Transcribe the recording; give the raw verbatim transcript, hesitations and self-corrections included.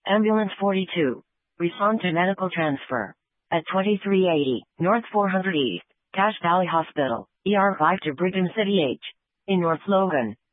Ambulance forty-two. Respond to medical transfer. At twenty-three eighty, North four hundred East, Cache Valley Hospital, E R five to Brigham City H. In North Logan.